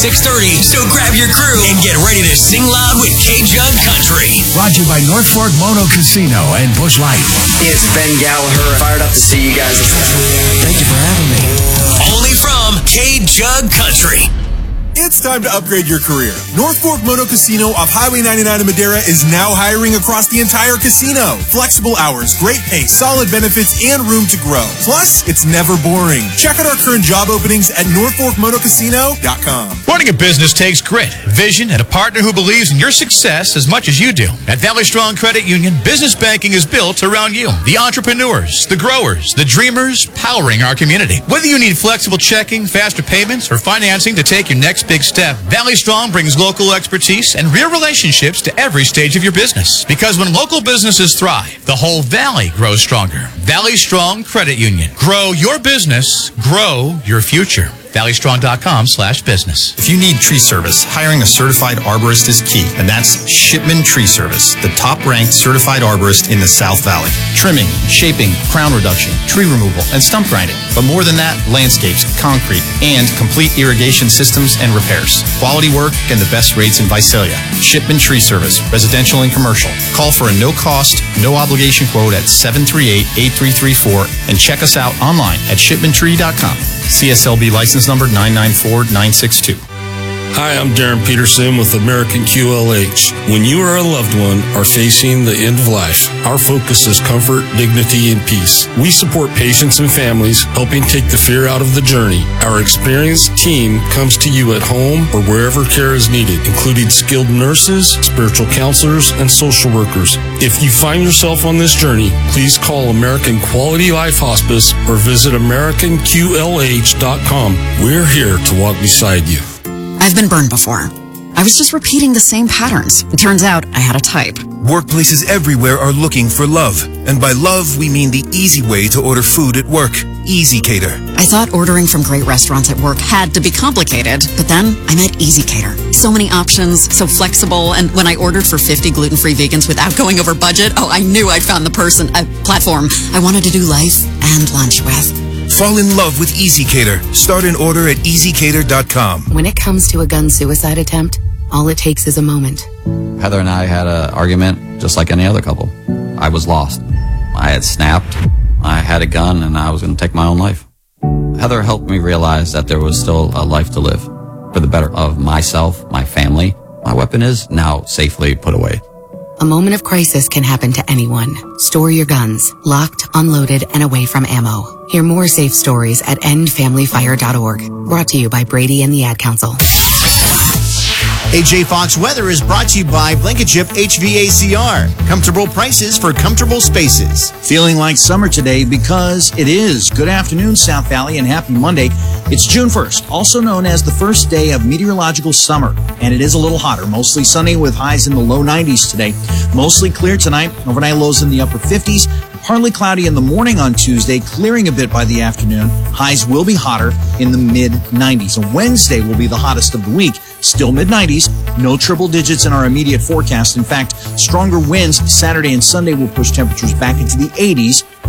6:30, so grab your crew and get ready to sing loud with K-Jug Country. Brought to you by North Fork Mono Casino and Busch Light. It's Ben Gallagher. Fired up to see you guys. Thank you for having me. Only from K-Jug Country. It's time to upgrade your career. North Fork Moto Casino off Highway 99 in Madera is now hiring across the entire casino. Flexible hours, great pay, solid benefits, and room to grow. Plus, it's never boring. Check out our current job openings at NorthForkMotoCasino.com. Running a business takes grit, vision, and a partner who believes in your success as much as you do. At Valley Strong Credit Union, business banking is built around you. The entrepreneurs, the growers, the dreamers, powering our community. Whether you need flexible checking, faster payments, or financing to take your next big step, Valley Strong brings local expertise and real relationships to every stage of your business. Because when local businesses thrive, the whole valley grows stronger. Valley Strong Credit Union. Grow your business, grow your future. ValleyStrong.com/business. If you need tree service, hiring a certified arborist is key, and that's Shipman Tree Service, the top-ranked certified arborist in the South Valley. Trimming, shaping, crown reduction, tree removal, and stump grinding. But more than that, landscapes, concrete, and complete irrigation systems and repairs. Quality work and the best rates in Visalia. Shipman Tree Service, residential and commercial. Call for a no-cost, no-obligation quote at 738-8334 and check us out online at shipmantree.com. CSLB license number 994962. Hi, I'm Darren Peterson with American QLH. When you or a loved one are facing the end of life, our focus is comfort, dignity, and peace. We support patients and families, helping take the fear out of the journey. Our experienced team comes to you at home or wherever care is needed, including skilled nurses, spiritual counselors, and social workers. If you find yourself on this journey, please call American Quality Life Hospice or visit AmericanQLH.com. We're here to walk beside you. I've been burned before. I was just repeating the same patterns. It turns out I had a type. Workplaces everywhere are looking for love. And by love, we mean the easy way to order food at work. Easy Cater. I thought ordering from great restaurants at work had to be complicated, but then I met Easy Cater. So many options, so flexible, and when I ordered for 50 gluten-free vegans without going over budget, I knew I'd found the platform I wanted to do life and lunch with. Fall in love with Easy Cater. Start an order at EasyCater.com. When it comes to a gun suicide attempt, all it takes is a moment. Heather and I had an argument just like any other couple. I was lost. I had snapped. I had a gun and I was going to take my own life. Heather helped me realize that there was still a life to live for the better of myself, my family. My weapon is now safely put away. A moment of crisis can happen to anyone. Store your guns, locked, unloaded, and away from ammo. Hear more safe stories at endfamilyfire.org. Brought to you by Brady and the Ad Council. AJ Fox Weather is brought to you by Blankenship HVACR. Comfortable prices for comfortable spaces. Feeling like summer today because it is. Good afternoon, South Valley, and happy Monday. It's June 1st, also known as the first day of meteorological summer, and it is a little hotter. Mostly sunny with highs in the low 90s today. Mostly clear tonight. Overnight lows in the upper 50s. Partly cloudy in the morning on Tuesday, clearing a bit by the afternoon. Highs will be hotter in the mid-90s. And Wednesday will be the hottest of the week. Still mid-90s. No triple digits in our immediate forecast. In fact, stronger winds Saturday and Sunday will push temperatures back into the 80s